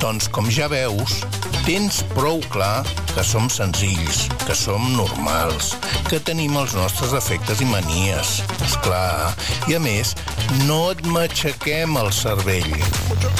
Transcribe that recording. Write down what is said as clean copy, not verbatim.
Doncs, com ja veus, tens prou clar que som senzills, que som normals, que tenim els nostres defectes i manies, esclar. I a més, no et matxaquem el cervell.